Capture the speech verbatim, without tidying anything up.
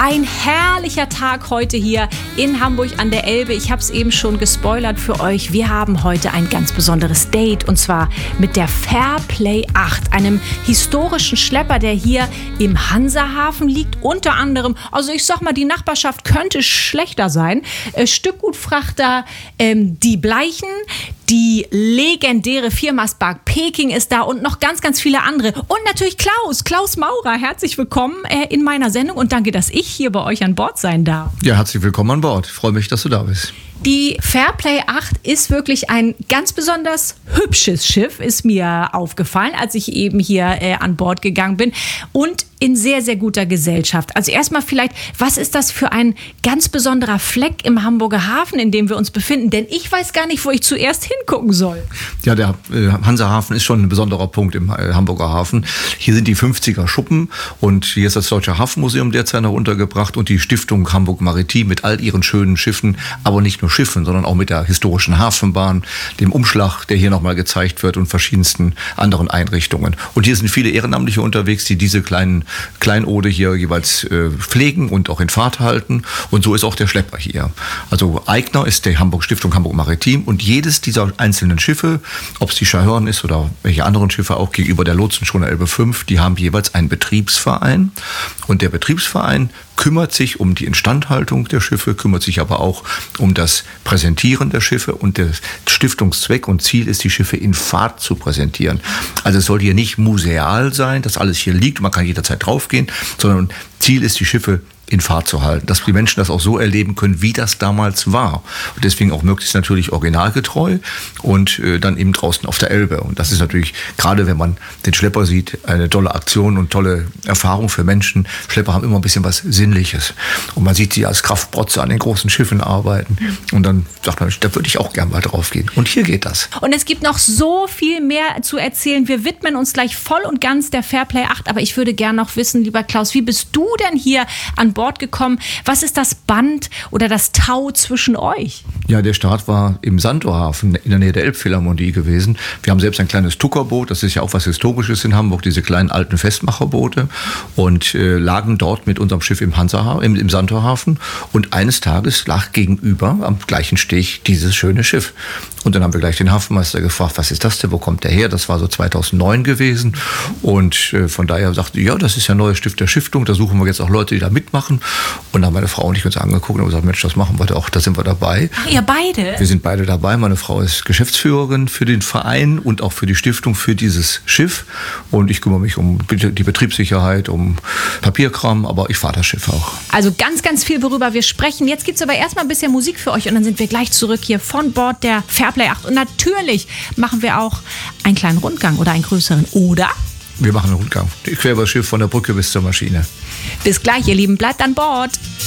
Ein herrlicher Tag heute hier in Hamburg an der Elbe. Ich habe es eben schon gespoilert für euch. Wir haben heute ein ganz besonderes Date und zwar mit der Fairplay acht, einem historischen Schlepper, der hier im Hansahafen liegt. Unter anderem, also ich sag mal, die Nachbarschaft könnte schlechter sein. Äh, Stückgutfrachter, ähm, die Bleichen, die legendäre Viermastbark Peking ist da und noch ganz, ganz viele andere. Und natürlich Klaus, Klaus Maurer. Herzlich willkommen äh, in meiner Sendung und danke, dass ich hier bei euch an Bord sein darf. Ja, herzlich willkommen an Bord. Ich freue mich, dass du da bist. Die Fairplay acht ist wirklich ein ganz besonders hübsches Schiff, ist mir aufgefallen, als ich eben hier äh, an Bord gegangen bin. Und in sehr, sehr guter Gesellschaft. Also erstmal vielleicht, was ist das für ein ganz besonderer Fleck im Hamburger Hafen, in dem wir uns befinden? Denn ich weiß gar nicht, wo ich zuerst hingucken soll. Ja, der äh, Hansahafen ist schon ein besonderer Punkt im äh, Hamburger Hafen. Hier sind die fünfziger Schuppen und hier ist das Deutsche Hafenmuseum derzeit noch untergebracht und die Stiftung Hamburg Maritim mit all ihren schönen Schiffen, aber nicht nur Schiffen, sondern auch mit der historischen Hafenbahn, dem Umschlag, der hier nochmal gezeigt wird und verschiedensten anderen Einrichtungen. Und hier sind viele Ehrenamtliche unterwegs, die diese kleinen Kleinode hier jeweils äh, pflegen und auch in Fahrt halten. Und so ist auch der Schlepper hier. Also Eigner ist die Hamburg Stiftung Hamburg Maritim und jedes dieser einzelnen Schiffe, ob es die Schahörn ist oder welche anderen Schiffe auch gegenüber der Lotsenschooner Elbe fünf, die haben jeweils einen Betriebsverein. Und der Betriebsverein kümmert sich um die Instandhaltung der Schiffe, kümmert sich aber auch um das Präsentieren der Schiffe und der Stiftungszweck und Ziel ist, die Schiffe in Fahrt zu präsentieren. Also es soll hier nicht museal sein, dass alles hier liegt, man kann jederzeit draufgehen, sondern Ziel ist, die Schiffe in Fahrt zu halten, dass die Menschen das auch so erleben können, wie das damals war. Und deswegen auch möglichst natürlich originalgetreu und äh, dann eben draußen auf der Elbe. Und das ist natürlich, gerade wenn man den Schlepper sieht, eine tolle Aktion und tolle Erfahrung für Menschen. Schlepper haben immer ein bisschen was Sinnliches. Und man sieht sie als Kraftprotze an den großen Schiffen arbeiten. Und dann sagt man, da würde ich auch gern mal drauf gehen. Und hier geht das. Und es gibt noch so viel mehr zu erzählen. Wir widmen uns gleich voll und ganz der Fairplay acht. Aber ich würde gern noch wissen, lieber Klaus, wie bist du denn hier an Bord gekommen? Was ist das Band oder das Tau zwischen euch? Ja, der Start war im Sandtorhafen in der Nähe der Elbphilharmonie gewesen. Wir haben selbst ein kleines Tuckerboot, das ist ja auch was Historisches in Hamburg, diese kleinen alten Festmacherboote und äh, lagen dort mit unserem Schiff im, Hansahafen, im, im Sandtorhafen und eines Tages lag gegenüber am gleichen Steg dieses schöne Schiff. Und dann haben wir gleich den Hafenmeister gefragt, was ist das denn, wo kommt der her? Das war so zweitausendneun gewesen und äh, von daher sagte, ja, das ist ja ein neues Stift der Stiftung, da suchen wir jetzt auch Leute, die da mitmachen. Und dann haben meine Frau und ich uns angeguckt und gesagt, Mensch, das machen wir doch, da sind wir dabei. Ach, ihr beide? Wir sind beide dabei. Meine Frau ist Geschäftsführerin für den Verein und auch für die Stiftung für dieses Schiff. Und ich kümmere mich um die Betriebssicherheit, um Papierkram, aber ich fahre das Schiff auch. Also ganz, ganz viel, worüber wir sprechen. Jetzt gibt es aber erstmal ein bisschen Musik für euch und dann sind wir gleich zurück hier von Bord der Fairplay acht. Und natürlich machen wir auch einen kleinen Rundgang oder einen größeren, oder? Wir machen einen Rundgang. Quer über das Schiff von der Brücke bis zur Maschine. Bis gleich, ihr Lieben. Bleibt an Bord.